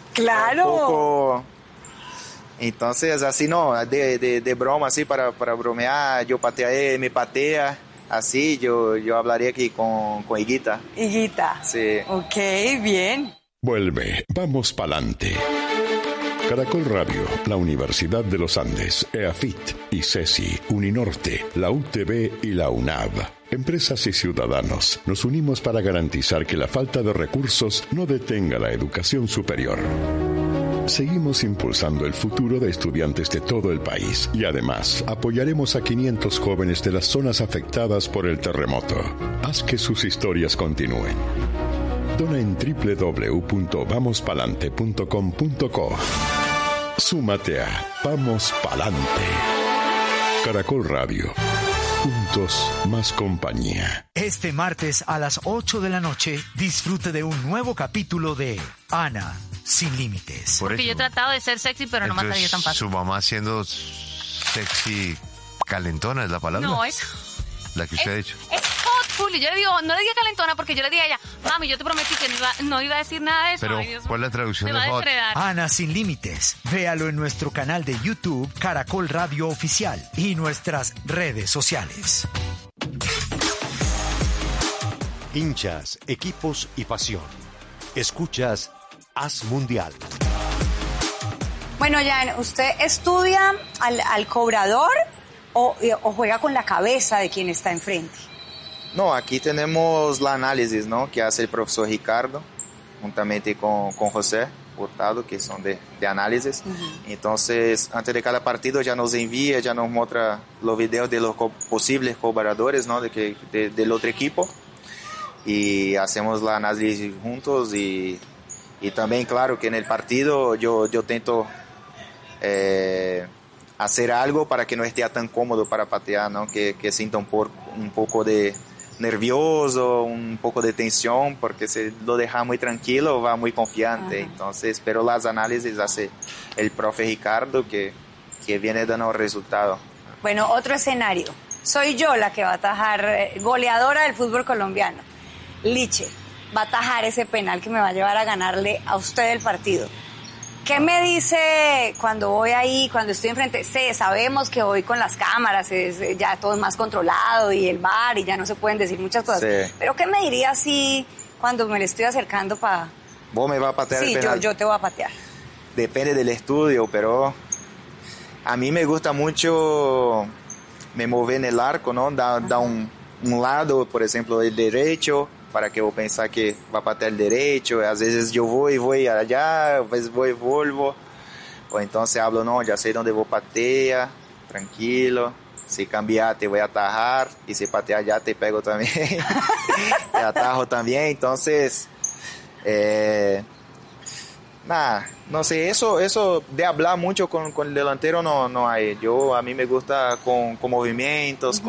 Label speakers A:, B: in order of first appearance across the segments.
A: Claro.
B: Un poco... Entonces, así no, de broma, así para bromear, yo pateé, me patea, así yo hablaría aquí con Higuita.
A: Higuita.
B: Sí.
A: Ok, bien.
C: Vuelve, vamos pa'lante. Caracol Radio, la Universidad de los Andes, EAFIT, ICESI, Uninorte, la UTB y la UNAV. Empresas y ciudadanos, nos unimos para garantizar que la falta de recursos no detenga la educación superior. Seguimos impulsando el futuro de estudiantes de todo el país y además apoyaremos a 500 jóvenes de las zonas afectadas por el terremoto. Haz que sus historias continúen. Dona en www.vamospalante.com.co. Súmate a Vamos Palante. Caracol Radio. Juntos, más compañía.
D: Este martes a las 8 de la noche, disfrute de un nuevo capítulo de Ana Sin Límites.
E: Porque yo he tratado de ser sexy, pero no me ha salido tan fácil.
F: Su mamá siendo sexy calentona es la palabra.
E: No, es...
F: La que usted ha dicho.
E: Es hot, y yo le digo, no le diga calentona porque yo le dije a ella, mami, yo te prometí que no iba a decir nada de eso.
F: Pero,
E: ay, Dios,
F: ¿cuál es la traducción
E: me
F: de
E: va a
F: hot?
E: depredar.
D: Ana Sin Límites. Véalo en nuestro canal de YouTube, Caracol Radio Oficial, y nuestras redes sociales.
G: Hinchas, equipos y pasión. Escuchas Haz Mundial.
A: Bueno, Jan, ¿usted estudia al cobrador o juega con la cabeza de quien está enfrente?
B: No, aquí tenemos la análisis, ¿no? Que hace el profesor Ricardo, juntamente con José Hurtado, que son de análisis. Entonces, antes de cada partido ya nos envía, ya nos muestra los videos de los posibles cobradores, ¿no? Del otro equipo. Y hacemos la análisis juntos y también, claro, que en el partido yo tento hacer algo para que no esté tan cómodo para patear, ¿no? Que sienta un poco de nervioso, un poco de tensión, porque si lo deja muy tranquilo va muy confiante. Entonces, pero las análisis hace el profe Ricardo que viene dando resultado.
A: Bueno, otro escenario. Soy yo la que va a atajar, goleadora del fútbol colombiano. Liche va a atajar ese penal que me va a llevar a ganarle a usted el partido. ¿Qué me dice cuando voy ahí, cuando estoy enfrente? Sabemos que hoy con las cámaras ya todo es más controlado y el VAR y ya no se pueden decir muchas cosas.
B: Sí.
A: Pero ¿qué me diría si cuando me le estoy acercando para...
B: ¿Vos me vas a patear el penal?
A: Sí, yo te voy a patear.
B: Depende del estudio, pero a mí me gusta mucho me mover en el arco, ¿no? Da un lado, por ejemplo, el derecho, para que yo pensar que va a patear el derecho. A veces yo voy allá, a veces voy y vuelvo. O entonces hablo, no, ya sé dónde voy a patear, tranquilo. Si cambiar te voy a atajar y si patear allá te pego también. Te atajo también, entonces... no sé, eso de hablar mucho con el delantero no hay. A mí me gusta con movimientos,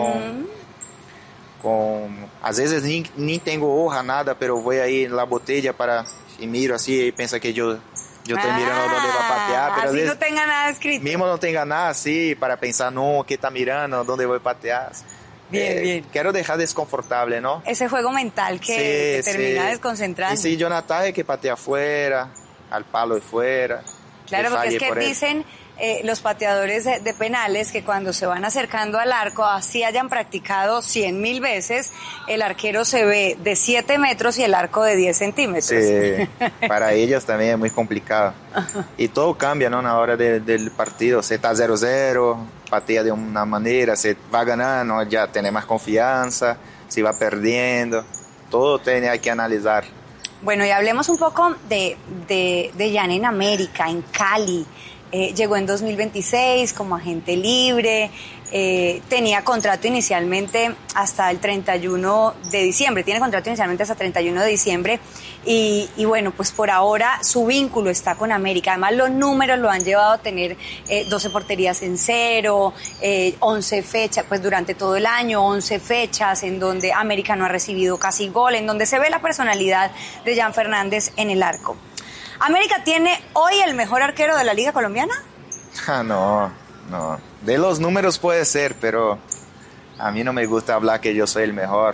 B: a veces ni tengo hoja, nada, pero voy ahí en la botella y miro así y pienso que yo estoy mirando dónde va a patear. Pero
A: así no tenga nada escrito.
B: Mismo no tenga nada así para pensar, no, ¿qué está mirando? ¿Dónde voy a patear?
A: Bien.
B: Quiero dejar desconfortable, ¿no?
A: Ese juego mental que termina desconcentrando.
B: Y si yo no ataje, que patea afuera, al palo de fuera.
A: Claro, porque es que dicen los pateadores de penales que cuando se van acercando al arco, así hayan practicado 100,000 veces, el arquero se ve de 7 metros y el arco de 10 centímetros.
B: Sí, para ellos también es muy complicado. Y todo cambia, ¿no? A la hora del partido. Se está 0-0, patea de una manera, se va ganando, ya tiene más confianza, si va perdiendo, todo hay que analizar.
A: Bueno, y hablemos un poco de Jan en América, en Cali. Llegó en 2026 como agente libre, tenía contrato inicialmente hasta el 31 de diciembre, tiene contrato inicialmente hasta el 31 de diciembre y bueno, pues por ahora su vínculo está con América. Además los números lo han llevado a tener 12 porterías en cero, 11 fechas, pues durante todo el año, 11 fechas en donde América no ha recibido casi gol, en donde se ve la personalidad de Jan Fernández en el arco. ¿América tiene hoy el mejor arquero de la Liga Colombiana?
B: No. De los números puede ser, pero a mí no me gusta hablar que yo soy el mejor.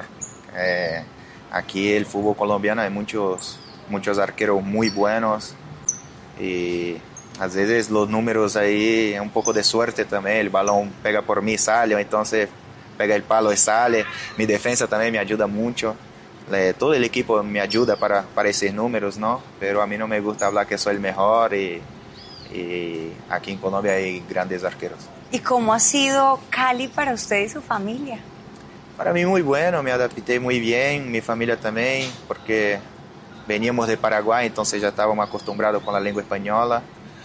B: Aquí el fútbol colombiano hay muchos arqueros muy buenos. Y a veces los números ahí, un poco de suerte también, el balón pega por mí y sale, entonces pega el palo y sale. Mi defensa también me ayuda mucho. Todo el equipo me ayuda para esos números, ¿no? Pero a mí no me gusta hablar que soy el mejor y aquí en Colombia hay grandes arqueros.
A: ¿Y cómo ha sido Cali para usted y su familia?
B: Para mí muy bueno, me adapté muy bien, mi familia también, porque veníamos de Paraguay, entonces ya estábamos acostumbrados con la lengua española.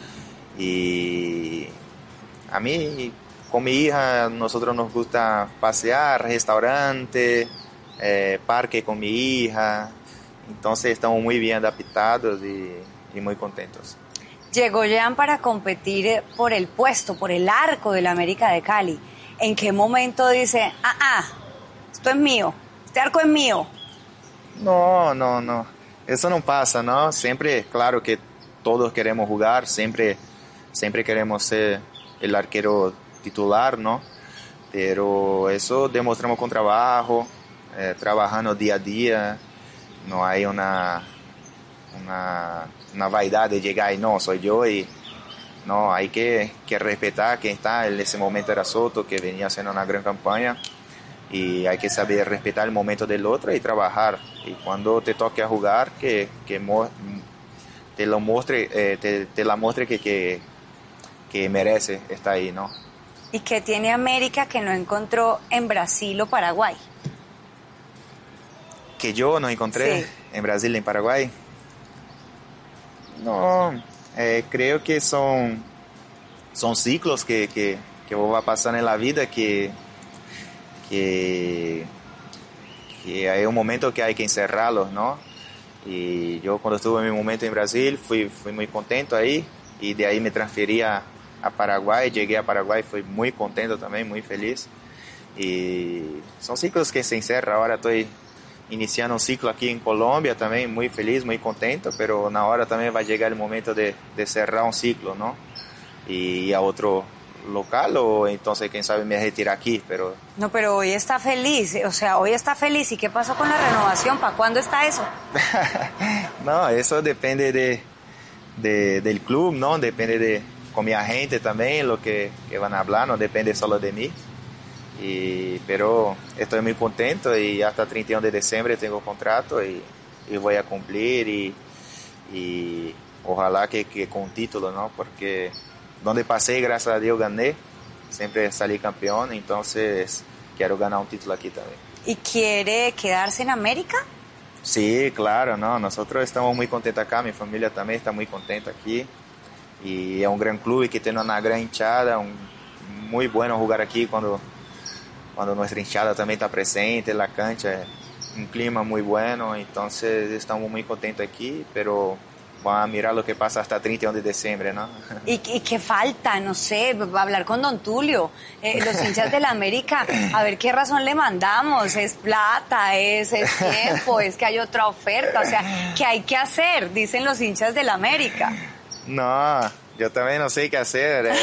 B: Y a mí, con mi hija, nosotros nos gusta pasear, restaurante, parque con mi hija. Entonces estamos muy bien adaptados y muy contentos.
A: Llegó Jean para competir por el puesto, por el arco del América de Cali. ¿En qué momento dice, esto es mío, este arco es mío?
B: No, eso no pasa, ¿no? Siempre, claro que todos queremos jugar, siempre queremos ser el arquero titular, ¿no? Pero eso demostramos con trabajo, trabajando día a día. No hay una vaidad de llegar y no, soy yo. Y no, hay que respetar quien está. En ese momento era Soto, que venía haciendo una gran campaña. Y hay que saber respetar el momento del otro y trabajar. Y cuando te toque a jugar, que te la muestre que merece estar ahí, ¿no?
A: ¿Y qué tiene América que no encontró en Brasil o Paraguay?
B: Que yo no encontré
A: sí.
B: En Brasil y en Paraguay. No, creo que son ciclos que va a pasar en la vida que hay un momento que hay que encerrarlos, ¿no? Y yo cuando estuve en mi momento en Brasil fui muy contento ahí y de ahí me transferí a Paraguay, llegué a Paraguay, fui muy contento también, muy feliz. Y son ciclos que se encerran. Ahora estoy iniciando un ciclo aquí en Colombia también, muy feliz, muy contento, pero na hora también va a llegar el momento de cerrar un ciclo, ¿no? Y a otro local o entonces quién sabe me retirar aquí, pero...
A: No, pero hoy está feliz, hoy está feliz. ¿Y qué pasó con la renovación? ¿Para cuándo está eso?
B: No, eso depende del club, ¿no? Depende con mi agente también, lo que van a hablar, no depende solo de mí. Pero estoy muy contento y hasta 31 de diciembre tengo contrato y voy a cumplir y ojalá que con título, ¿no? Porque donde pasé, gracias a Dios, gané, siempre salí campeón, entonces quiero ganar un título aquí también.
A: ¿Y quiere quedarse en América?
B: Sí, claro, ¿no? Nosotros estamos muy contentos acá, mi familia también está muy contenta aquí y es un gran club que tiene una gran hinchada, muy bueno jugar aquí cuando nuestra hinchada también está presente en la cancha, un clima muy bueno, entonces estamos muy contentos aquí, pero vamos a mirar lo que pasa hasta 31 de diciembre, ¿no?
A: ¿Y qué falta? No sé, hablar con don Tulio, los hinchas de la América, a ver qué razón le mandamos, es plata, es tiempo, es que hay otra oferta, o sea, ¿qué hay que hacer? Dicen los hinchas de la América.
B: No, yo también no sé qué hacer.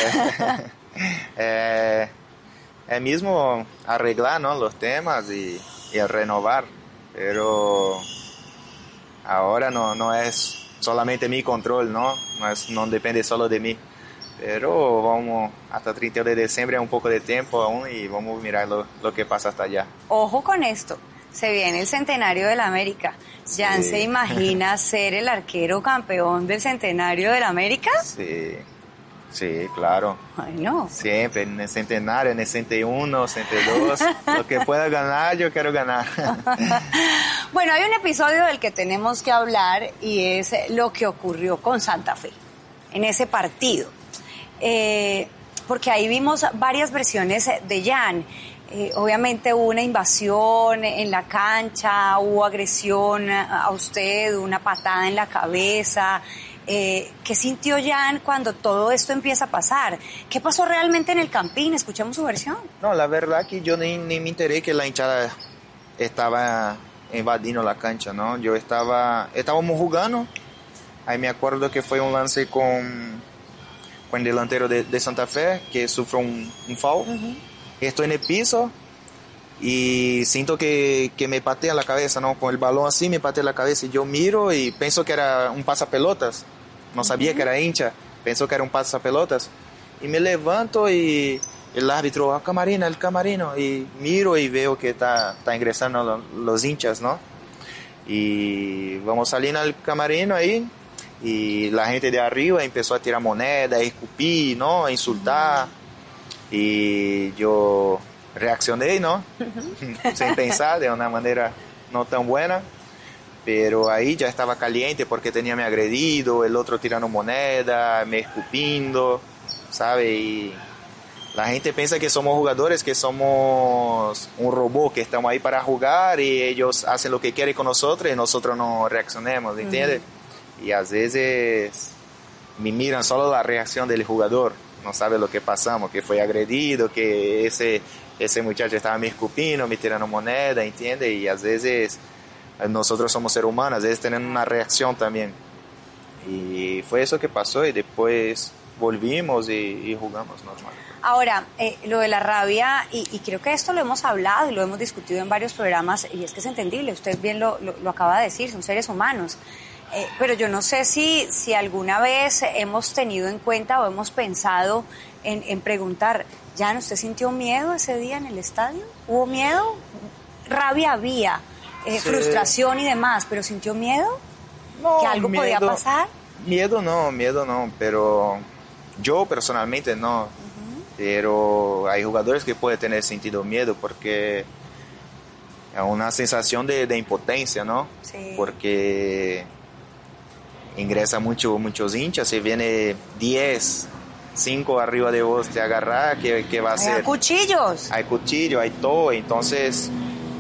B: Es mismo arreglar, ¿no? Los temas y renovar, pero ahora no es solamente mi control, ¿no? No depende solo de mí, pero vamos hasta 30 de diciembre, un poco de tiempo aún y vamos a mirar lo que pasa hasta allá.
A: Ojo con esto, se viene el centenario de la América. ¿Jan se imagina ser el arquero campeón del centenario de la América?
B: Sí, claro.
A: Ay, no.
B: Siempre, en el centenario, en el 61, 62, lo que pueda ganar, yo quiero ganar.
A: Bueno, hay un episodio del que tenemos que hablar y es lo que ocurrió con Santa Fe, en ese partido. Porque ahí vimos varias versiones de Jan. Obviamente hubo una invasión en la cancha, hubo agresión a usted, una patada en la cabeza. ¿Qué sintió Jan cuando todo esto empieza a pasar? ¿Qué pasó realmente en el Campín? Escuchamos su versión.
B: No, la verdad que yo ni me enteré que la hinchada estaba invadiendo la cancha, ¿no? Estábamos jugando, ahí me acuerdo que fue un lance con el delantero de Santa Fe, que sufrió un foul. Uh-huh. Estoy en el piso y siento que me patea la cabeza, ¿no? Con el balón así me patea la cabeza y yo miro y pienso que era un pasapelotas. no sabía que era hincha, pensó que era un pasapelotas. Y me levanto y el árbitro, el camarino, y miro y veo que está ingresando los hinchas, ¿no? Y vamos saliendo al camarino ahí, y la gente de arriba empezó a tirar moneda, a escupir, ¿no? A insultar. Y yo reaccioné, ¿no? Sin pensar, de una manera no tan buena. Pero ahí ya estaba caliente porque tenía me agredido, el otro tirando moneda, me escupiendo, ¿sabe? Y la gente piensa que somos jugadores, que somos un robot, que estamos ahí para jugar y ellos hacen lo que quieren con nosotros y nosotros no reaccionemos, ¿entiendes? Y a veces me miran solo la reacción del jugador, no sabe lo que pasamos, que fue agredido, que ese muchacho estaba me escupiendo, me tirando moneda, ¿entiendes? Y a veces nosotros somos seres humanos, a veces tenemos una reacción también. Y fue eso que pasó y después volvimos y jugamos normal.
A: Ahora, lo de la rabia, y creo que esto lo hemos hablado y lo hemos discutido en varios programas, y es que es entendible, usted bien lo acaba de decir, son seres humanos. Pero yo no sé si alguna vez hemos tenido en cuenta o hemos pensado en preguntar, ¿Jan, usted sintió miedo ese día en el estadio? ¿Hubo miedo? Rabia había, sí. Frustración y demás, pero ¿sintió miedo?
B: No,
A: ¿Que algo podía pasar?
B: Miedo no, pero yo personalmente no. Pero hay jugadores que pueden tener sentido miedo porque es una sensación de impotencia, ¿no?
A: Sí.
B: Porque ingresa muchos hinchas y viene 10, 5 arriba de vos te agarrar, ¿qué va a hacer?
A: Hay cuchillos.
B: Hay cuchillo, hay todo, entonces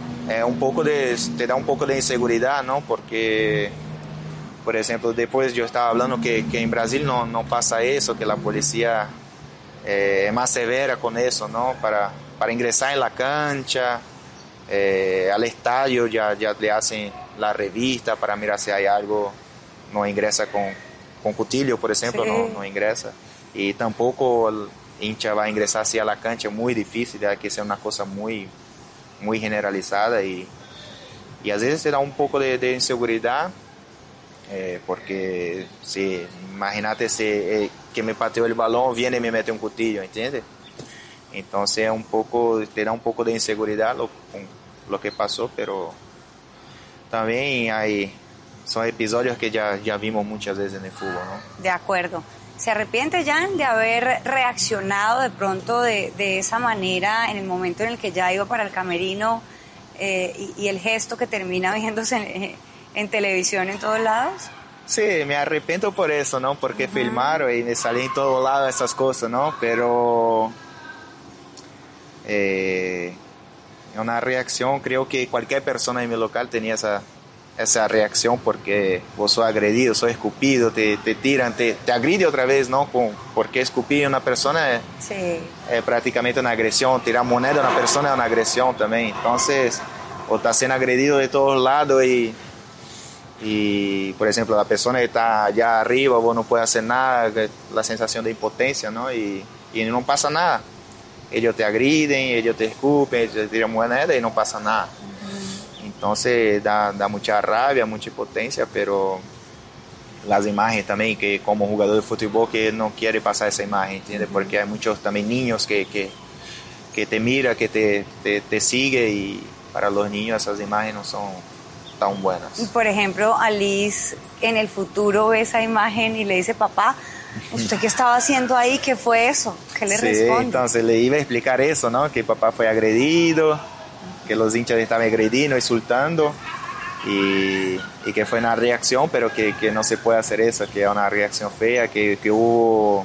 B: te da un poco de inseguridad, ¿no? Porque, por ejemplo, después yo estaba hablando que en Brasil no pasa eso, que la policía es más severa con eso, ¿no? Para ingresar en la cancha, al estadio ya le hacen la revista para mirar si hay algo, no ingresa con cuchillo, por ejemplo, sí. no ingresa. Y tampoco el hincha va a ingresar así a la cancha, muy difícil, hay que ser una cosa muy generalizada y a veces te da un poco de inseguridad, porque si imagínate que me pateó el balón, viene y me mete un cuchillo, ¿entiendes? Entonces te da un poco de inseguridad lo que pasó, pero también son episodios que ya vimos muchas veces en el fútbol, ¿no?
A: De acuerdo. ¿Se arrepiente, Jan, de haber reaccionado de pronto de esa manera en el momento en el que ya iba para el camerino y el gesto que termina viéndose en televisión en todos lados?
B: Sí, me arrepiento por eso, ¿no? Porque filmaron y me salí en todos lados esas cosas, ¿no? Pero una reacción, creo que cualquier persona en mi local tenía esa reacción porque vos sos agredido, sos escupido, te tiran, te agride otra vez, ¿no? Porque escupir a una persona es prácticamente una agresión, tirar moneda a una persona es una agresión también. Entonces, o estás siendo agredido de todos lados y por ejemplo, la persona que está allá arriba, vos no puedes hacer nada, la sensación de impotencia, ¿no? Y no pasa nada. Ellos te agriden, ellos te escupen, ellos te tiran moneda y no pasa nada. Entonces da mucha rabia, mucha impotencia, pero las imágenes también, que como jugador de fútbol que no quiere pasar esa imagen, ¿entiendes? Porque hay muchos también niños que te mira, que te sigue y para los niños esas imágenes no son tan buenas.
A: Y por ejemplo, Alice en el futuro ve esa imagen y le dice, papá, ¿usted qué estaba haciendo ahí? ¿Qué fue eso? ¿Qué le responde?
B: Entonces le iba a explicar eso, ¿no? Que papá fue agredido, que los hinchas estaban agrediendo, insultando y que fue una reacción, pero que no se puede hacer eso, que es una reacción fea, que hubo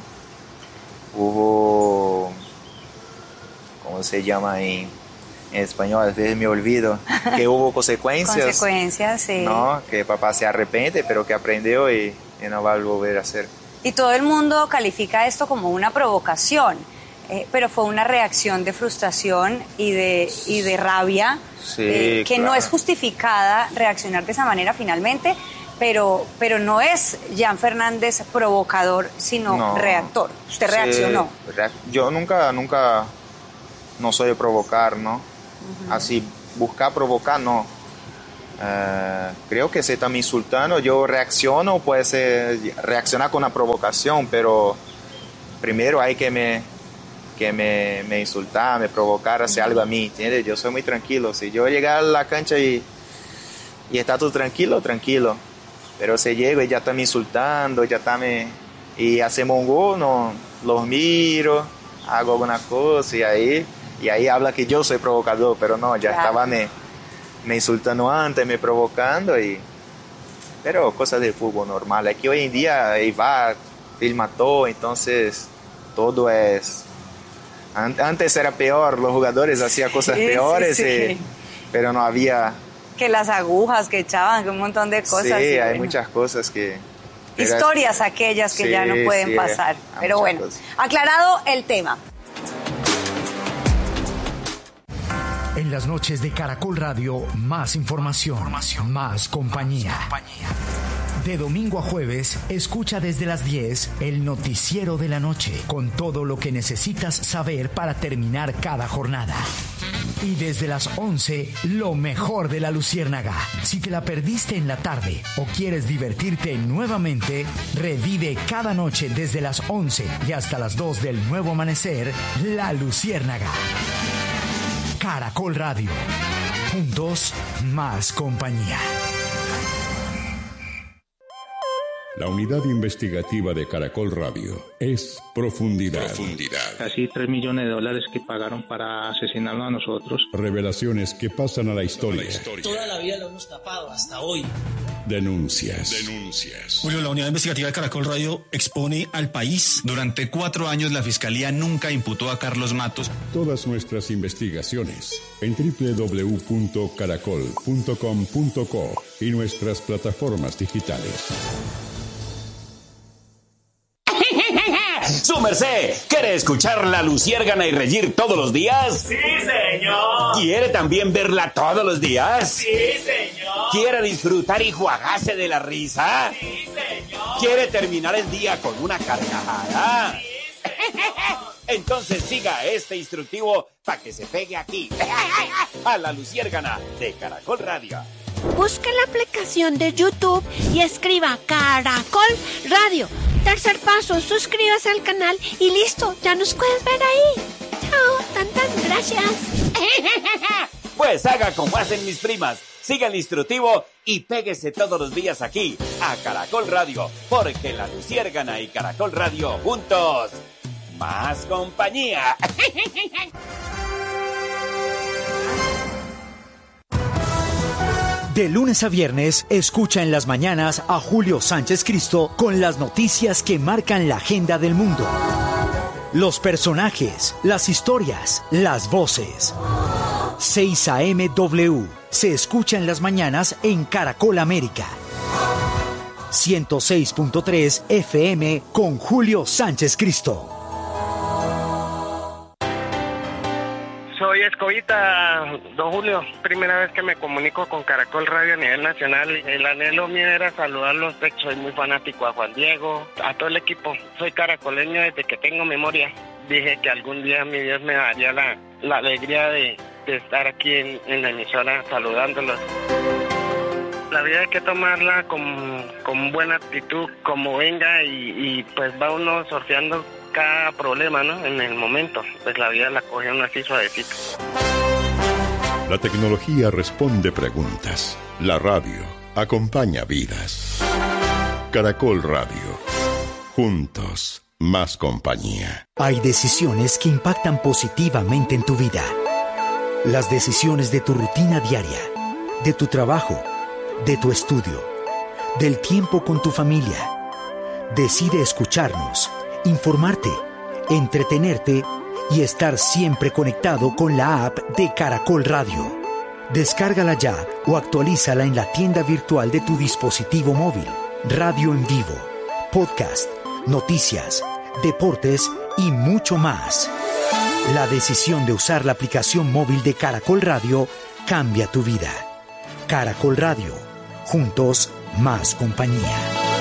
B: ¿cómo se llama en español? A veces me olvido, que hubo consecuencias.
A: Consecuencias, sí.
B: ¿No? Que papá se arrepiente, pero que aprendió y no va a volver a hacer.
A: Y todo el mundo califica esto como una provocación. Pero fue una reacción de frustración y de rabia,
B: sí,
A: que no es justificada reaccionar de esa manera finalmente, pero no es Jan Fernández provocador, sino reactor. Usted reaccionó.
B: Yo nunca no soy de provocar, ¿no? Así, buscar provocar, no. creo que se está me insultando, yo reacciono, puede ser reaccionar con una provocación, pero primero hay que me insultar, me provocar, hacer algo a mí, ¿entiendes? Yo soy muy tranquilo. Si yo llegar a la cancha y está todo tranquilo, pero si llego y ya está me insultando, y hacemos un gol, no, los miro, hago alguna cosa y ahí habla que yo soy provocador, pero no, ya estaba me insultando antes, me provocando, pero cosas del fútbol normal. Aquí hoy en día ahí va, filma todo, entonces todo es... Antes era peor, los jugadores hacían cosas peores, sí. Pero no había...
A: Que las agujas que echaban, que un montón de cosas.
B: Sí, hay muchas cosas que...
A: Historias aquellas que ya no pueden pasar. Pero bueno, aclarado el tema.
D: En las noches de Caracol Radio, más información, más compañía. De domingo a jueves, escucha desde las 10 el noticiero de la noche, con todo lo que necesitas saber para terminar cada jornada. Y desde las 11, lo mejor de La Luciérnaga. Si te la perdiste en la tarde o quieres divertirte nuevamente, revive cada noche desde las 11 y hasta las 2 del nuevo amanecer, La Luciérnaga. Caracol Radio. Juntos, más compañía.
C: La unidad investigativa de Caracol Radio es Profundidad.
H: Casi $3 millones que pagaron para asesinarnos a nosotros.
C: Revelaciones que pasan a la historia.
I: Toda la vida lo hemos tapado, hasta hoy.
C: Denuncias.
J: Julio, la unidad investigativa de Caracol Radio expone al país.
K: Durante 4 años la Fiscalía nunca imputó a Carlos Matos.
C: Todas nuestras investigaciones en www.caracol.com.co y nuestras plataformas digitales.
L: ¡Su merced! ¿Quiere escuchar La Luciérgana y reír todos los días?
M: ¡Sí, señor!
L: ¿Quiere también verla todos los días?
M: ¡Sí, señor!
L: ¿Quiere disfrutar y jugarse de la risa?
M: ¡Sí, señor!
L: ¿Quiere terminar el día con una carcajada?
M: ¡Sí, señor!
L: Entonces siga este instructivo para que se pegue aquí, a La Luciérgana de Caracol Radio.
N: Busque la aplicación de YouTube y escriba Caracol Radio. Tercer paso, suscríbase al canal y listo, ya nos puedes ver ahí. Chao, tantas gracias.
L: Pues haga como hacen mis primas, siga el instructivo y péguese todos los días aquí, a Caracol Radio, porque La Luciérgana y Caracol Radio juntos, más compañía.
D: De lunes a viernes, escucha en las mañanas a Julio Sánchez Cristo con las noticias que marcan la agenda del mundo. Los personajes, las historias, las voces. 6 a.m. W se escucha en las mañanas en Caracol América. 106.3 FM con Julio Sánchez Cristo.
O: Soy Escobita, don Julio. Primera vez que me comunico con Caracol Radio a nivel nacional. El anhelo mío era saludarlos. Soy muy fanático a Juan Diego, a todo el equipo. Soy caracoleño desde que tengo memoria. Dije que algún día mi Dios me daría la alegría de estar aquí en la emisora saludándolos. La vida hay que tomarla con buena actitud, como venga, y pues va uno sorteando cada problema, ¿no? En el momento, pues la vida la coge uno así suavecito.
C: La tecnología responde preguntas. La radio acompaña vidas. Caracol Radio. Juntos, más compañía.
D: Hay decisiones que impactan positivamente en tu vida. Las decisiones de tu rutina diaria, de tu trabajo, de tu estudio, del tiempo con tu familia. Decide escucharnos, informarte, entretenerte y estar siempre conectado con la app de Caracol Radio. Descárgala ya o actualízala en la tienda virtual de tu dispositivo móvil. Radio en vivo, podcast, noticias, deportes y mucho más. La decisión de usar la aplicación móvil de Caracol Radio cambia tu vida. Caracol Radio. Juntos, más compañía.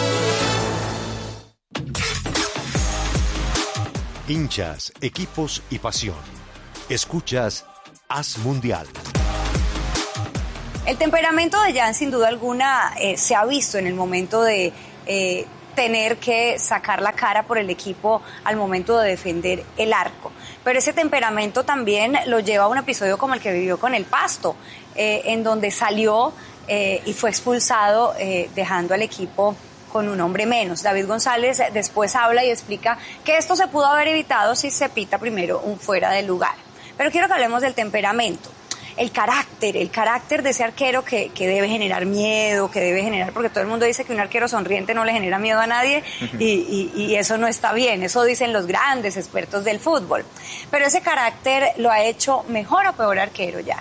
G: Hinchas, equipos y pasión. Escuchas Haz Mundial.
A: El temperamento de Jan, sin duda alguna, se ha visto en el momento de tener que sacar la cara por el equipo al momento de defender el arco. Pero ese temperamento también lo lleva a un episodio como el que vivió con el Pasto, en donde salió y fue expulsado, dejando al equipo con un hombre menos. David González después habla y explica que esto se pudo haber evitado si se pita primero un fuera de lugar. Pero quiero que hablemos del temperamento. El carácter de ese arquero que debe generar miedo, que debe generar, porque todo el mundo dice que un arquero sonriente no le genera miedo a nadie y eso no está bien, eso dicen los grandes expertos del fútbol. Pero ese carácter lo ha hecho mejor o peor arquero ya.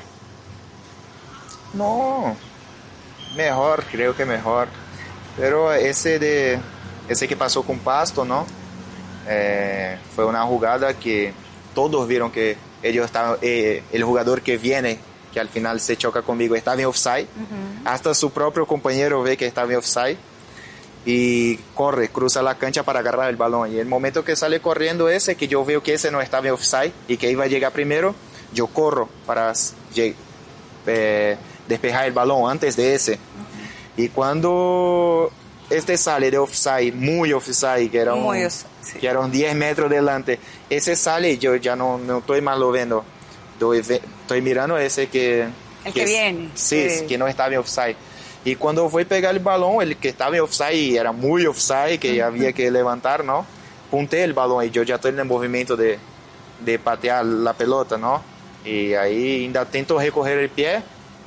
B: No, mejor, creo que mejor. Pero ese que pasó con Pasto, ¿no? Fue una jugada que todos vieron que ellos estaban, el jugador que viene, que al final se choca conmigo, estaba en offside. Hasta su propio compañero ve que estaba en offside y corre, cruza la cancha para agarrar el balón. Y el momento que sale corriendo ese, que yo veo que ese no estaba en offside y que iba a llegar primero, yo corro para despejar el balón antes de ese. Y cuando este sale de offside, muy offside, que eran 10 metros delante, ese sale y yo ya no estoy más lo viendo. Estoy mirando ese que
A: viene.
B: Sí, que no estaba en offside. Y cuando fue a pegar el balón, el que estaba en offside era muy offside, que había que levantar, ¿no? Punté el balón y yo ya estoy en el movimiento de patear la pelota, ¿no? Y ahí ainda tento recoger el pie,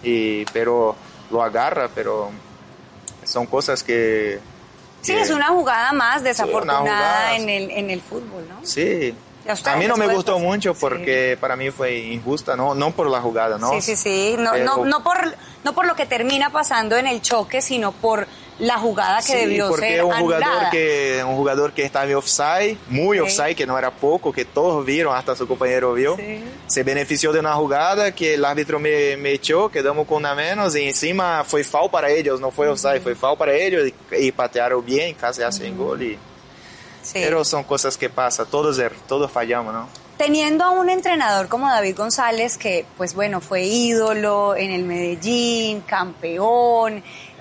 B: pero lo agarra, pero son cosas que...
A: Sí, es una jugada más desafortunada en el fútbol, ¿no?
B: Sí. A mí no me gustó mucho porque para mí fue injusta, no por la jugada, ¿no?
A: Sí. No por lo que termina pasando en el choque, sino por la jugada que debió ser anulada.
B: Un jugador que estaba en offside, muy offside, que no era poco, que todos vieron, hasta su compañero vio, se benefició de una jugada que el árbitro me echó, quedamos con una menos y encima fue foul para ellos, no fue offside, fue foul para ellos y patearon bien, casi hacen gol. Pero son cosas que pasan, todos fallamos, ¿no?
A: Teniendo a un entrenador como David González, que pues bueno, fue ídolo en el Medellín, campeón,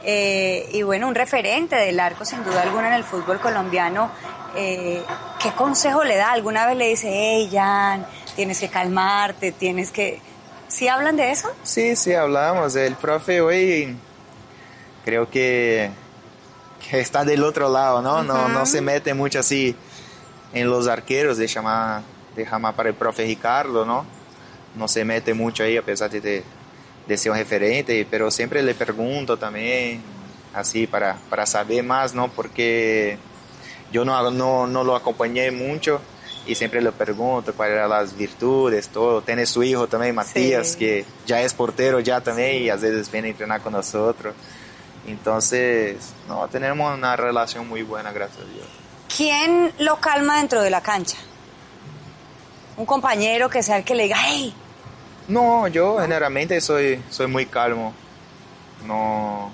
A: y bueno, un referente del arco sin duda alguna en el fútbol colombiano, ¿qué consejo le da? ¿Alguna vez le dice, hey Jan, tienes que calmarte, tienes que... ¿Sí hablan de eso?
B: Sí, hablamos. El profe hoy creo que está del otro lado, ¿no? No se mete mucho así en los arqueros, deja más para el profe Ricardo, ¿no? No se mete mucho ahí a pesar de ser un referente, pero siempre le pregunto también, así para saber más, ¿no? Porque yo no lo acompañé mucho y siempre le pregunto cuáles eran las virtudes, todo. Tiene su hijo también, Matías, que ya es portero ya también y a veces viene a entrenar con nosotros. Entonces, no, tenemos una relación muy buena, gracias a Dios.
A: ¿Quién lo calma dentro de la cancha? ¿Un compañero que sea el que le diga, hey?
B: No, yo generalmente soy muy calmo. No,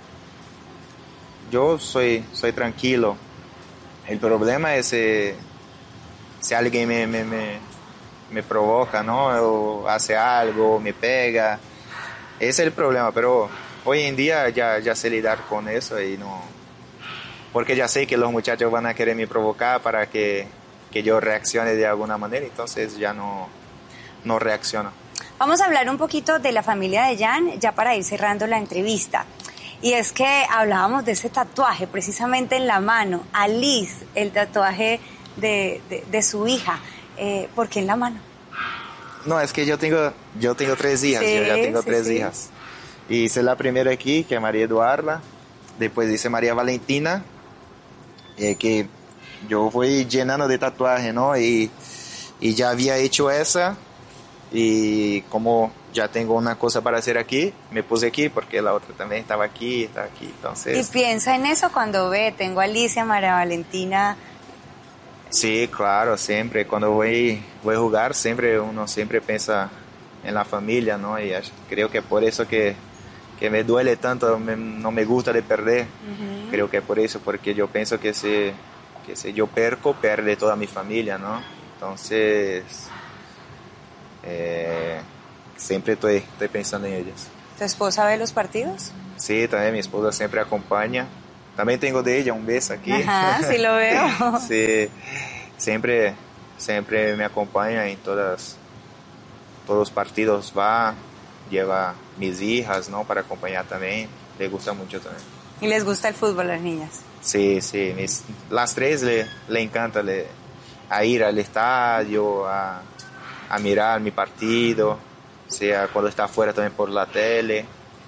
B: yo soy tranquilo. El problema es si alguien me provoca, ¿no? O hace algo, me pega. Ese es el problema, pero hoy en día ya sé lidiar con eso y no... Porque ya sé que los muchachos van a quererme provocar para que yo reaccione de alguna manera, entonces ya no reacciono.
A: Vamos a hablar un poquito de la familia de Jan, ya para ir cerrando la entrevista. Y es que hablábamos de ese tatuaje, precisamente en la mano. Alice, el tatuaje de su hija. ¿Por qué en la mano?
B: No, es que yo tengo 3 hijas, yo ya tengo 3 hijas. Y hice la primera aquí, que es María Eduarda. Después dice María Valentina, que yo voy llenando de tatuajes, ¿no? Y ya había hecho esa. Y como ya tengo una cosa para hacer aquí, me puse aquí porque la otra también estaba aquí, entonces...
A: ¿Y piensa en eso cuando tengo a Alicia, María Valentina?
B: Sí, claro, siempre. Cuando voy a jugar, uno siempre piensa en la familia, ¿no? Y creo que por eso que me duele tanto, no me gusta de perder. Uh-huh. Creo que por eso, porque yo pienso que si yo perco, pierde toda mi familia, ¿no? Entonces... siempre estoy pensando en ellas.
A: ¿Tu esposa ve los partidos?
B: Sí, también mi esposa siempre acompaña. También tengo de ella un beso aquí.
A: Ajá, sí lo veo.
B: Sí, siempre me acompaña en todos los partidos. Lleva mis hijas, ¿no? Para acompañar también. Le gusta mucho también.
A: ¿Y les gusta el fútbol a las niñas?
B: Sí, las tres le encanta a ir al estadio, a mirar mi partido, sea cuando está afuera también por la tele,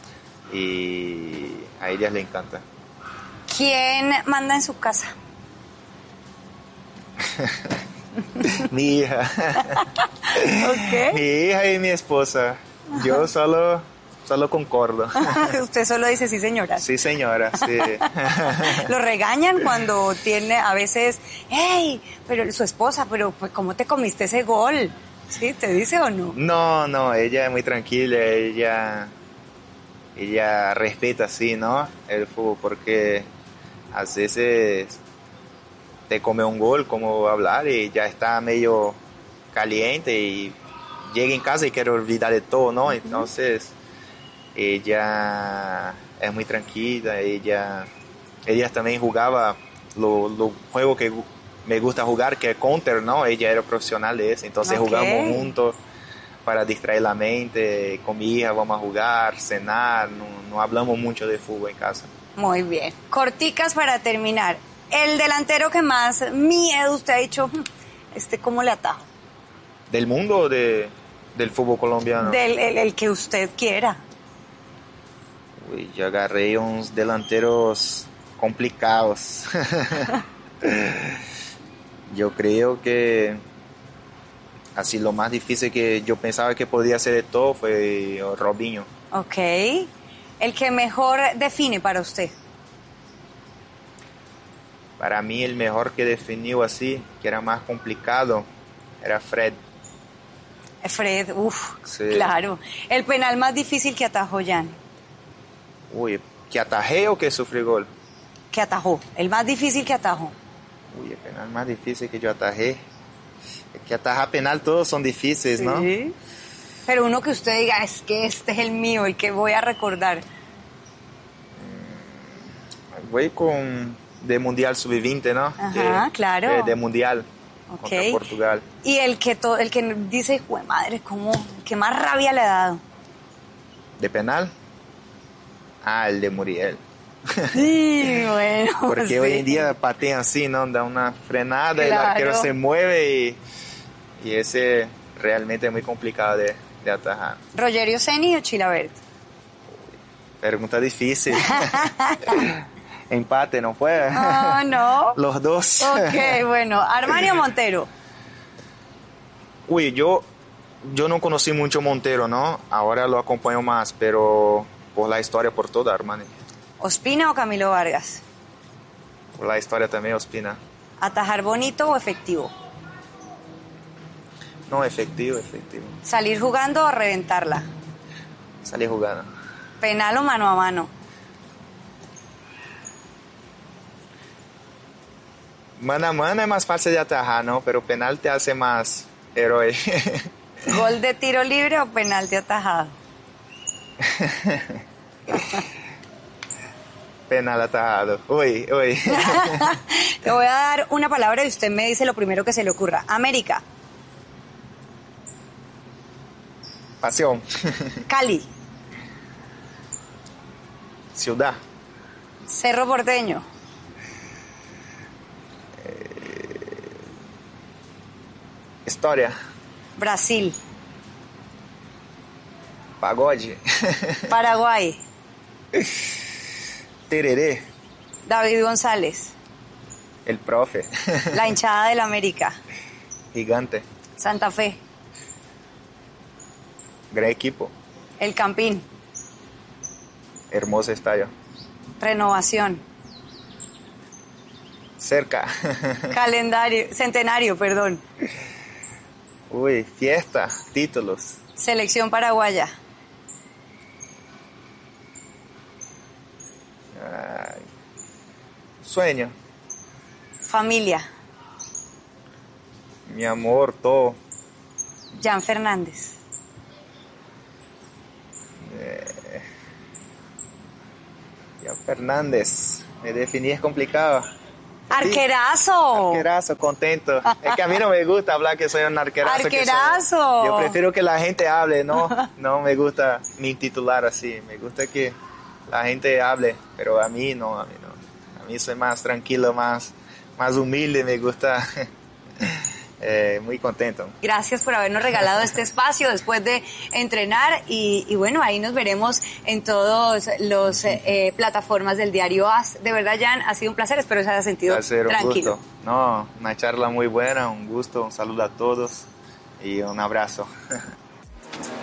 B: y a ellas le encanta.
A: ¿Quién manda en su casa?
B: Mi hija.
A: Okay.
B: Mi hija y mi esposa. Yo solo concordo.
A: Usted solo dice sí, señora.
B: Sí, señora, sí.
A: Lo regañan cuando tiene a veces, hey, pero su esposa, pero pues, ¿cómo te comiste ese gol? ¿Sí? ¿Te dice o no?
B: No, ella es muy tranquila, ella respeta así, ¿no? El fútbol, porque a veces te come un gol, como hablar, y ya está medio caliente y llega en casa y quiere olvidar de todo, ¿no? Entonces ella es muy tranquila, ella también jugaba lo juego que me gusta jugar, que es Counter, ¿no? Ella era profesional de eso, entonces jugamos juntos para distraer la mente. Con mi hija vamos a jugar, cenar, no hablamos mucho de fútbol en casa.
A: Muy bien. Corticas para terminar. El delantero que más miedo usted ha dicho, ¿cómo le atajo?
B: ¿Del mundo o del fútbol colombiano?
A: El que usted quiera.
B: Uy, yo agarré unos delanteros complicados. Yo creo que así lo más difícil que yo pensaba que podía hacer de todo fue Robinho.
A: Ok. ¿El que mejor define para usted?
B: Para mí el mejor que definió así, que era más complicado, era Fred.
A: Fred,
B: sí.
A: Claro. ¿El penal más difícil que atajó Jan?
B: Uy, ¿que atajé o que sufrí gol?
A: Que atajó, el más difícil que atajó.
B: Uy, el penal más difícil que yo atajé. Es que atajar penal todos son difíciles, ¿no?
A: Sí. Pero uno que usted diga, es que este es el mío, el que voy a recordar.
B: Voy con de Mundial Sub-20, ¿no?
A: Ajá, claro.
B: De Mundial. Contra Portugal.
A: Y el que dice, jue madre, ¿cómo? ¿Qué más rabia le ha dado?
B: ¿De penal? El de Muriel.
A: Sí, bueno.
B: Porque hoy en día patean así, ¿no? Da una frenada, y el arquero se mueve y ese realmente es muy complicado de atajar.
A: ¿Rogerio Ceni o Chilavert?
B: Pregunta difícil. Empate, ¿no fue?
A: No.
B: Los dos.
A: Ok, bueno. ¿Armani o Montero?
B: Uy, yo no conocí mucho Montero, ¿no? Ahora lo acompaño más, pero por la historia, por toda, Armani.
A: ¿Ospina o Camilo Vargas?
B: Por la historia también, Ospina.
A: ¿Atajar bonito o efectivo?
B: No, efectivo.
A: ¿Salir jugando o reventarla?
B: Salir jugando.
A: ¿Penal o mano a mano?
B: Mano a mano es más fácil de atajar, ¿no? Pero penal te hace más héroe.
A: ¿Gol de tiro libre o penalti atajado?
B: Penal atajado. Uy.
A: Le voy a dar una palabra y usted me dice lo primero que se le ocurra. América.
B: Pasión.
A: Cali.
B: Ciudad.
A: Cerro Porteño.
B: Historia.
A: Brasil.
B: Pagode.
A: Paraguay.
B: Tereré.
A: David González.
B: El profe.
A: La hinchada del América.
B: Gigante.
A: Santa Fe.
B: Gran equipo.
A: El Campín.
B: Hermoso estadio.
A: Renovación.
B: Cerca.
A: Centenario, perdón.
B: Uy, fiesta, títulos.
A: Selección paraguaya.
B: Sueño.
A: Familia.
B: Mi amor, todo.
A: Jan Fernández.
B: Fernández. Me definí, es complicado.
A: ¡Arquerazo!
B: Arquerazo, contento. Es que a mí no me gusta hablar que soy un arquerazo.
A: ¡Arquerazo!
B: Yo prefiero que la gente hable, no me gusta ni titular así. Me gusta que la gente hable, pero a mí no. A mí soy más tranquilo, más humilde, me gusta. Muy contento.
A: Gracias por habernos regalado este espacio después de entrenar y bueno, ahí nos veremos en todas las plataformas del diario AS. De verdad, Jan, ha sido un placer, espero se haya sentido tranquilo.
B: Un gusto. Una charla muy buena, un gusto, un saludo a todos y un abrazo.